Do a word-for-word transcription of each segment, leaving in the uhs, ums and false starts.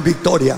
en victoria.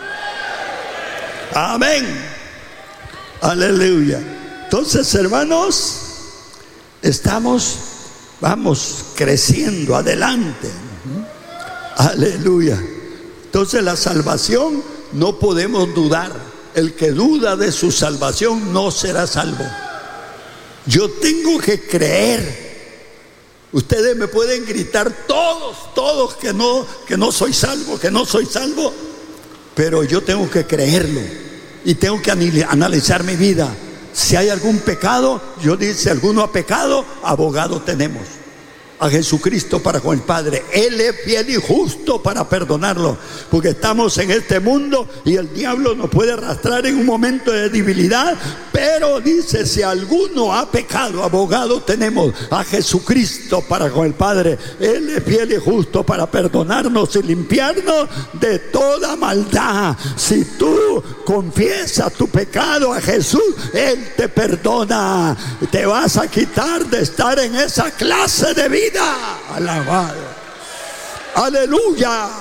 Amén. Aleluya. Entonces, hermanos, estamos, vamos creciendo adelante. Aleluya. Entonces, la salvación no podemos dudar. El que duda de su salvación no será salvo. Yo tengo que creer. Ustedes me pueden gritar todos, todos que no, que no soy salvo, que no soy salvo, pero yo tengo que creerlo y tengo que analizar mi vida. Si hay algún pecado, yo digo, si alguno ha pecado, abogado tenemos, a Jesucristo para con el Padre. Él es fiel y justo para perdonarlo, porque estamos en este mundo y el diablo nos puede arrastrar en un momento de debilidad, pero dice, si alguno ha pecado, abogado tenemos, a Jesucristo para con el Padre. Él es fiel y justo para perdonarnos y limpiarnos de toda maldad. Si tú confiesas tu pecado a Jesús, Él te perdona. Te vas a quitar de estar en esa clase de vida. Alabado. Aleluya.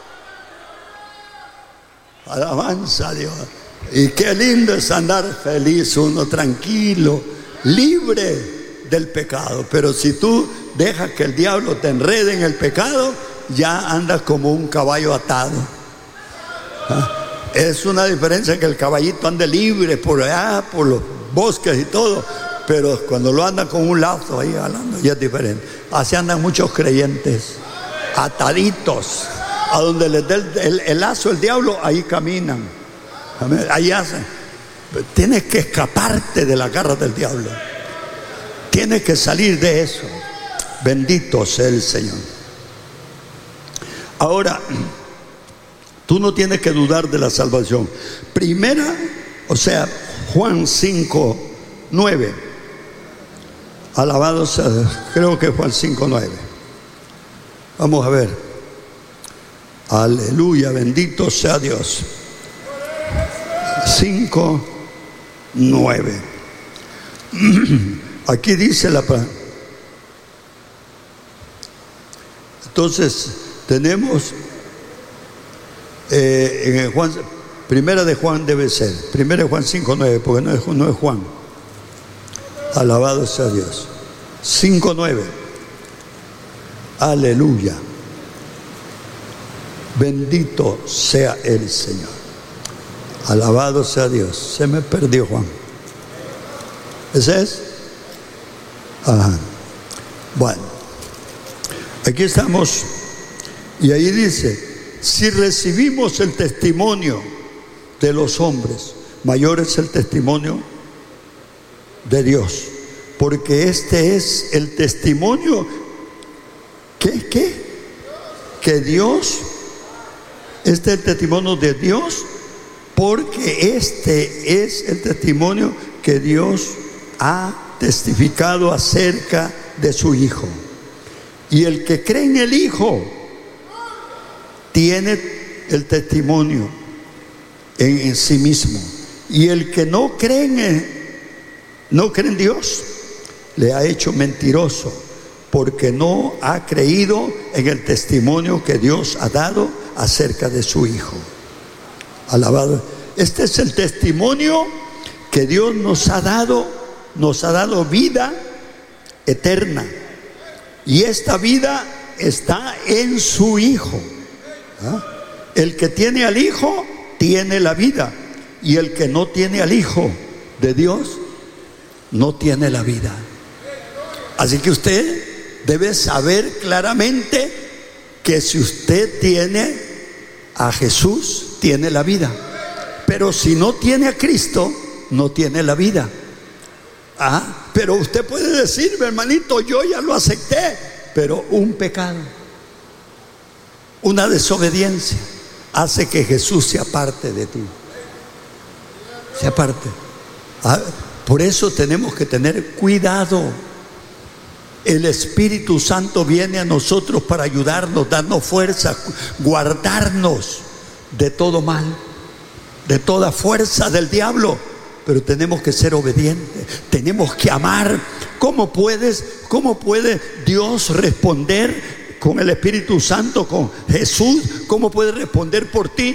Alabanza a Dios. Y qué lindo es andar feliz, uno tranquilo, libre del pecado. Pero si tú dejas que el diablo te enrede en el pecado, ya andas como un caballo atado. ¿Ah? Es una diferencia que el caballito ande libre por allá, por los bosques y todo, pero cuando lo andan con un lazo ahí hablando, ya es diferente. Así andan muchos creyentes, ataditos, a donde les dé el, el, el lazo el diablo, ahí caminan, ahí hacen. Tienes que escaparte de las garras del diablo, tienes que salir de eso. Bendito sea el Señor. Ahora, tú no tienes que dudar de la salvación. Primera, o sea, Juan cinco nueve. Alabado sea, creo que Juan cinco nueve. Vamos a ver. Aleluya, bendito sea Dios. cinco nueve. Aquí dice la palabra. Entonces, tenemos eh, en el Juan, primera de Juan debe ser, primera de Juan cinco nueve, porque no es, no es Juan. Alabado sea Dios. cinco nueve. Aleluya. Bendito sea el Señor. Alabado sea Dios. Se me perdió Juan. ¿Ese es? Ajá. Bueno, aquí estamos. Y ahí dice: si recibimos el testimonio de los hombres, mayor es el testimonio de Dios, porque este es el testimonio ¿qué? ¿qué? que Dios, este es el testimonio de Dios, porque este es el testimonio que Dios ha testificado acerca de su Hijo. Y el que cree en el Hijo tiene el testimonio en, en sí mismo, y el que no cree en él, no cree en Dios, le ha hecho mentiroso, porque no ha creído en el testimonio que Dios ha dado acerca de su Hijo. Alabado. Este es el testimonio que Dios nos ha dado, nos ha dado vida eterna, y esta vida está en su Hijo. ¿Ah? El que tiene al Hijo tiene la vida, y el que no tiene al Hijo de Dios no tiene la vida. Así que usted debe saber claramente que si usted tiene a Jesús, tiene la vida. Pero si no tiene a Cristo, no tiene la vida. Ah, pero usted puede decirme, hermanito, yo ya lo acepté, pero un pecado, una desobediencia, hace que Jesús se aparte de ti. Se aparte. Ah, por eso tenemos que tener cuidado. El Espíritu Santo viene a nosotros para ayudarnos, darnos fuerza, guardarnos de todo mal, de toda fuerza del diablo. Pero tenemos que ser obedientes, tenemos que amar. ¿Cómo puedes, cómo puede Dios responder con el Espíritu Santo, con Jesús? ¿Cómo puede responder por ti